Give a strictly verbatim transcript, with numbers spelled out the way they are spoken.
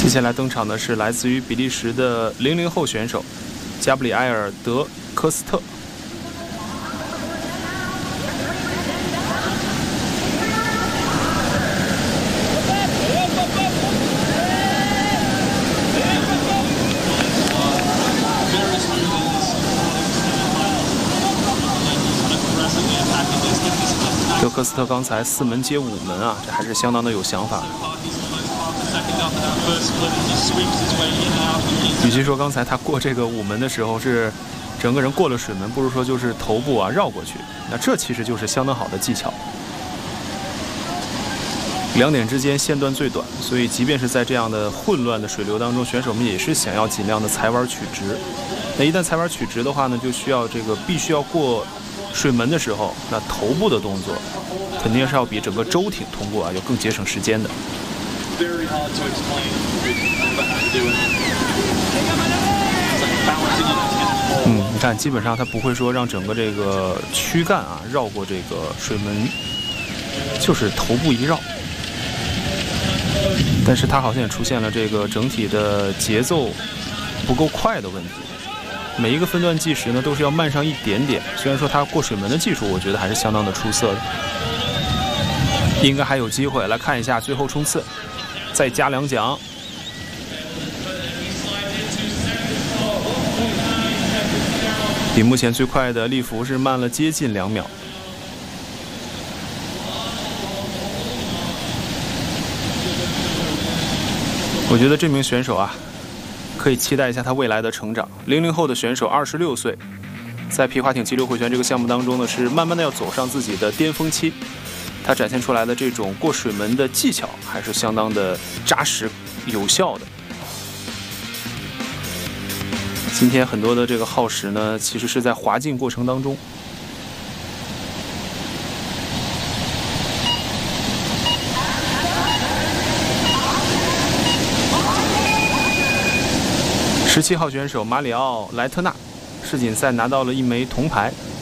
接下来登场的是来自于比利时的零零后选手加布里埃尔·德科斯特。德科斯特刚才四门接五门啊，这还是相当的有想法的。与其说刚才他过这个五门的时候是整个人过了水门，不如说就是头部啊绕过去，那这其实就是相当好的技巧。两点之间线段最短，所以即便是在这样的混乱的水流当中，选手们也是想要尽量的踩弯取直。那一旦踩弯取直的话呢，就需要这个必须要过水门的时候，那头部的动作肯定是要比整个舟艇通过啊要更节省时间的。嗯，你看，基本上它不会说让整个这个躯干啊绕过这个水门，就是头部一绕。但是它好像也出现了这个整体的节奏不够快的问题。每一个分段计时呢，都是要慢上一点点。虽然说它过水门的技术，我觉得还是相当的出色的，应该还有机会。来看一下最后冲刺，再加两桨。比目前最快的利弗是慢了接近两秒。我觉得这名选手啊，可以期待一下他未来的成长。零零后的选手，二十六岁，在皮划艇急流回旋这个项目当中呢，是慢慢的要走上自己的巅峰期。他展现出来的这种过水门的技巧，还是相当的扎实有效的。今天很多的这个耗时呢，其实是在滑进过程当中。十七号选手马里奥·莱特纳世锦赛拿到了一枚铜牌。